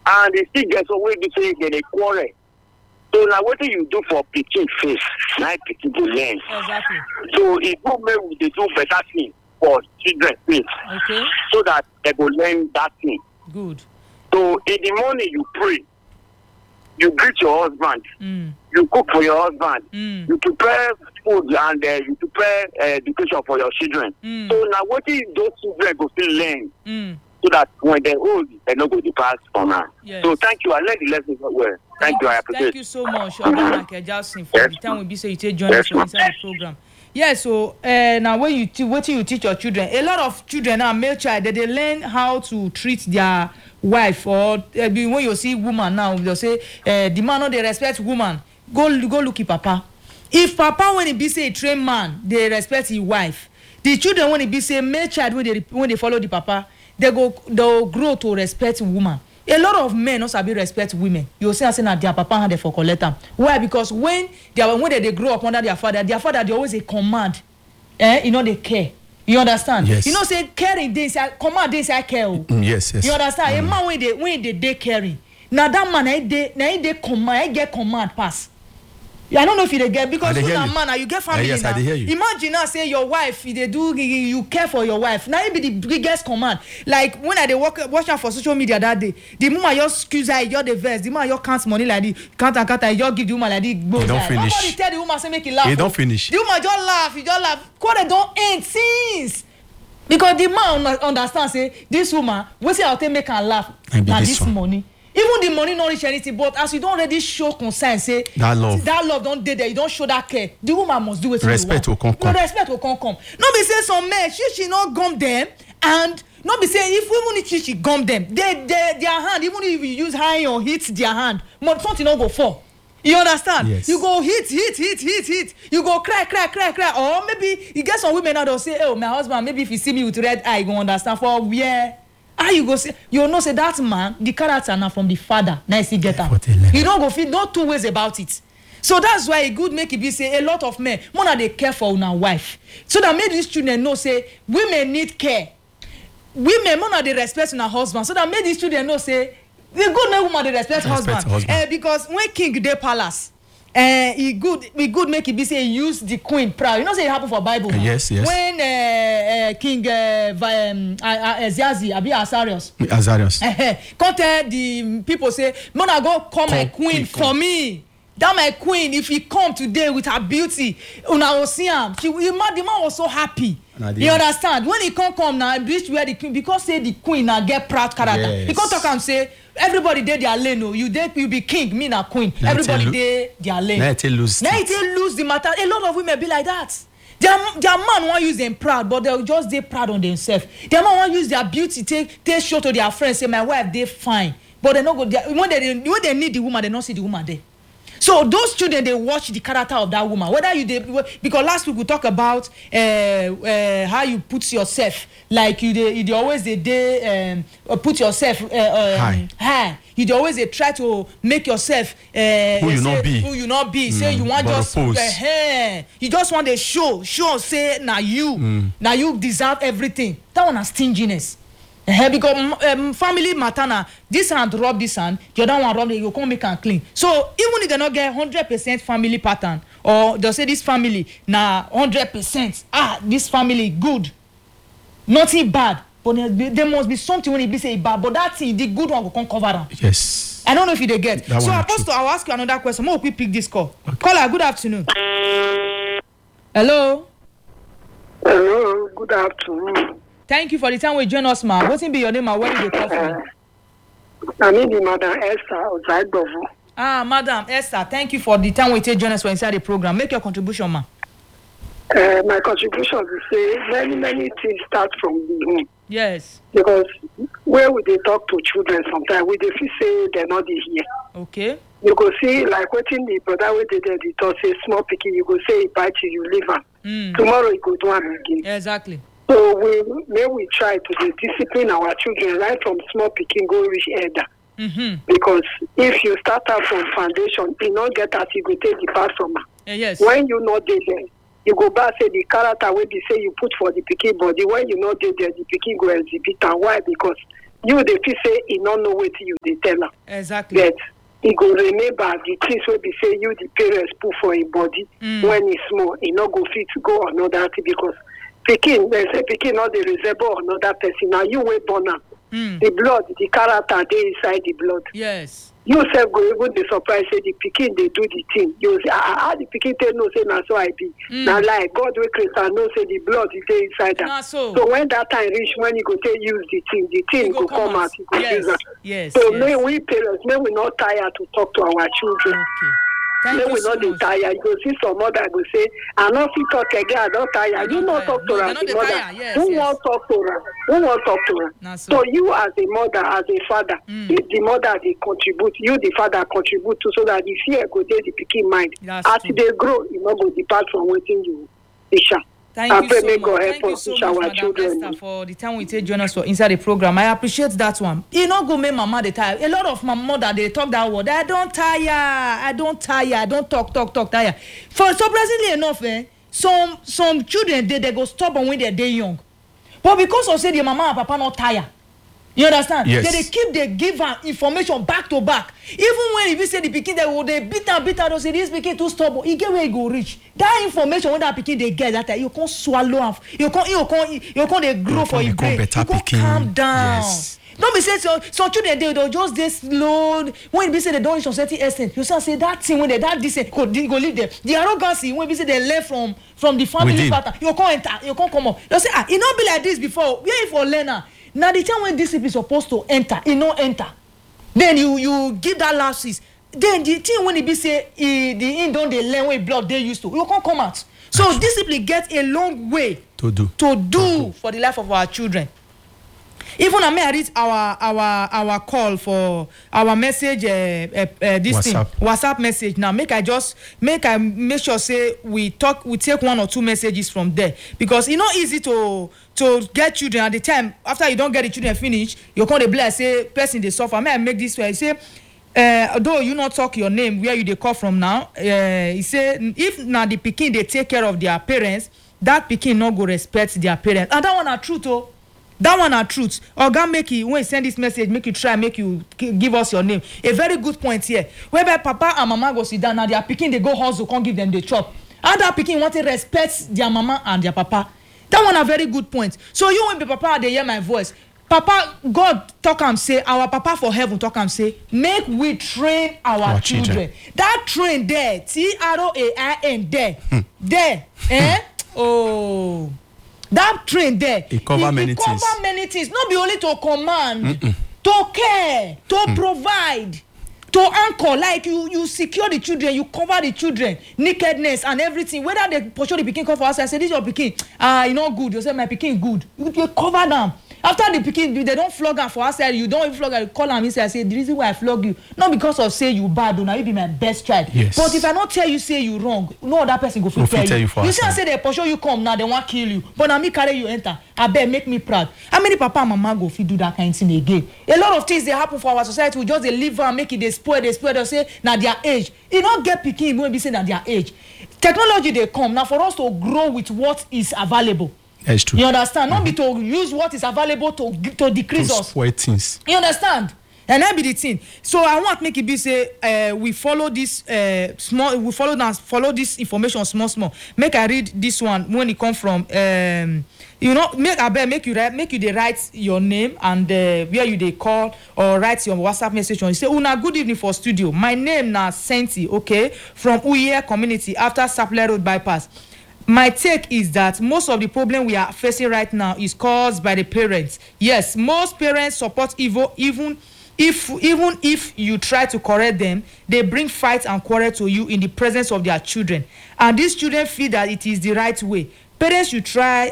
and they still get some way to say they dey quarrel. So now what do you do for pikin face? Now pikin go learn. Exactly. So it go make we dey do better thing for children face. Okay. So that they go learn that thing. Good. So in the morning you pray, you greet your husband, you cook for your husband, you prepare food and you prepare education for your children. So now what is those children go still learn? So that when they're old, they don't go to pass for now. Yes. So thank you. I learned the lesson well. Thank you. I appreciate it. Thank you so much, Obanake Jackson, for the time we say you take join us for inside the program. Yes, so now when you teach your children, a lot of children now, male child, they learn how to treat their wife, or when you see woman now, they'll say the man no they respect woman. Go look at papa. If papa when he be say a trained man, they respect his wife. The children when he be say male child when they follow the papa, they'll grow to respect woman. A lot of men also be respect women. You say that their papa had for collect them. Why? Because when they grow up under their father they always a command. They care. You understand? Yes. You know, say caring this command this I care. Yes. You understand? A man when they caring. Now that man they command, I get command pass. I don't know if you get because you a man, you get family yes, now. I hear you. Imagine now say your wife, you care for your wife. Now it be the biggest command. Like when I dey watch out for social media that day, the woman just excuse her, you the verse, the man you count money like the count, you give the woman like the go. Don't finish. Nobody tell the woman say make it laugh. He don't finish. The woman just laugh. Quarter don't end since. Because the man understand say this woman, we say I'll take make her laugh. Now this money. Even the money not reach anything, but as you don't already show concern, say that love don't dey there, you don't show that care. The woman must do it. Respect will come. No respect will come. No be say some men she not gum them, and not be say if even if she gum them, their hand, even if you use iron or hit their hand, but something not go fall. You understand? Yes. You go hit. You go cry. Or maybe you get some women now they'll say, oh my husband, maybe if you see me with red eye, you go understand for where. How you go say you know say that man the character now from the father now he get am. You don't go feel no two ways about it. So that's why it good make it be say a lot of men more they care for una wife. So that make these children know say women need care. Women more they respect una husband. So that make these children know say we good make woman they respect husband. Because when king dey palace. We good make it be say use the queen proud. You know say it happen for Bible. Yes. When King Ziazi abi Azarius. Come tell the people say, "Mona go call my queen for me." That my queen, if he come today with her beauty, una will see him. The man was so happy. You understand? When he come now, reach where the queen, because say the queen now get proud character. Yes. He come talk and say, everybody dey their lane. No, you be king, me na queen. Now everybody dey their lane. Now it lose the matter. A lot of women be like that. Their man want use them proud, but they'll just dey proud on themselves. Their man want use their beauty take show to their friends. Say my wife dey fine, but they no go. When they need the woman, they don't see the woman there. So those children they watch the character of that woman. Whether because last week we talk about how you put yourself like you always put yourself high. You always try to make yourself who you not be. Say you want just you just want to show say now you deserve everything. That one is stinginess. Because family matter now, this hand rub this hand, the other one rub it, you can't make and clean. So even if they not get 100% family pattern, or they say this family now 100%, this family good, nothing bad, but there must be something when it be say bad, but that thing the good one will come cover them. Yes. I don't know if you get. So Apostle, I'll ask you another question. More we pick this call. Okay. Caller, good afternoon. Hello, good afternoon. Thank you for the time we join us, ma. What's be your name and where you call from? I need the Madam Esther Ozaidovu. Madam Esther, thank you for the time we take join us for inside the program. Make your contribution, ma. My contribution is say many things start from the home. Yes. Because where would they talk to children sometimes, we they feel say they're not here. Okay. You go see like waiting the brother where they talk say small picking, you go say bite you leave him. Tomorrow you go do him again. Exactly. So we try to discipline our children right from small picking go reach elder. Because if you start out from foundation, you not get that you go take the pass from her. Yes. When you not there, you go back say the character where they say you put for the picking body. When you not there, the picking go exhibit. And why? Because you dey feel say e no know wetin you dey tell am. Exactly. But e go remember the things wey be say you the parents put for him body when e small. E no go fit go another thing because pikin, they say pikin no dey resemble another person. Na you wey born am. The blood, the character dey inside the blood. Yes. You sef go even dey surprise say the pikin dey do the thing. You say, how the pikin take know say na so I be? Na like God wey create am know say the blood is dey inside am. So when that time reach, when you go take use the thing go come out, you go use am. Yes. So may we parents, may we not tire to talk to our children. Okay. Thank May you we so not dey much. tire. You go see some mother go say, I no fit talk again, I don tire. You no talk to No, am, they the no dey mother. tire. Yes, Who yes. wan talk to am? Who wan talk to am? Na so. So you as a mother, as a father, if the mother dey contribute, you the father contribute to, so that the fear go dey the pikin mind. That's As true. they grow, you no go depart from wetin you teach am. Thank I you pray so may much. God Thank help you us so teach much, our Madam children. Esther, for the time we take join us for inside the program. I appreciate that one. E no go make mama dey tire. A lot of mama that they talk that word. I don't tire. I don't talk tire. For surprisingly enough, some children they go stubborn when they're young, but because of say the mama and papa not tire. You understand? Yes. They give her information back to back. Even when if you say the pikin they beat her, they say this pikin too stubborn. He get where he go reach. That information when that pikin they get that time, you can't swallow am. You can't they grow for your brain. You can't calm down. Yes. Don't be say some children they'll just they slow. When be say they don't reach a certain extent, you say that thing when they that decent go leave them. The arrogancy when be say they learn from the family Within. pattern, you can't enter, you can't come up. You say it not be like this before. Where for learner? Now the time when discipline is supposed to enter, it no enter. Then you give that lapses. Then the thing when it be say the in don't they learn when blood they used to, you can't come out. So discipline gets a long way To do. for the life of our children. Even I may read our call for our message WhatsApp message now. Make I make sure say we take one or two messages from there, because it's not easy to get children at the time. After you don't get the children finish, you can't bless say person they suffer. May I make this way? I say though you not talk your name where you they call from now, he say if now the pikin they take care of their parents, that pikin not go respect their parents, and that one are truth. Oh, that one are truth. Oga make you when you send this message, make you try, make you give us your name. A very good point here. Whereby papa and mama go sit down, now their pikin they go hustle, can't give them the chop. And that pikin want to respect their mama and their papa. That one a very good point. So you when be papa they hear my voice. Papa, God talk and say, our papa for heaven talk and say, make we train our children. That train there, TROAIN there, there, oh, that train there. It cover many things. Cover many things. Not be only to command, to care, to provide, to anchor. Like you secure the children, you cover the children, nakedness and everything. Whether they pursue the pikin come for us, I say this is your pikin. You not good. You say my pikin good. You cover them. After the pikin, they don't flog her for outside. You don't even flog her. You call her inside. I say the reason why I flog you, not because of say you bad. Now you be my best child. Yes. But if I not tell you say you wrong, no other person go tell you. You see I say they pursue you come now they want kill you. But now me carry you enter. I bet make me proud. How many papa and mama go fit do that kind of thing again? A lot of things they happen for our society. We just they live and make it they spoil. They say now their age. You don't get pikin when be say that their age. Technology they come now for us to grow with what is available. That's true. You understand? Not be to use what is available to decrease us. Spoil things. You understand? And that be the thing. So I want make it be say we follow this small. We follow this information small. Make I read this one when it come from make you they write your name and where you they call or write your WhatsApp message on. You say una good evening for studio. My name na Senti, okay, from Uye community after Sapler Road bypass. My take is that most of the problem we are facing right now is caused by the parents. Yes, most parents support evil, even if you try to correct them, they bring fight and quarrel to you in the presence of their children. And these children feel that it is the right way. Parents should try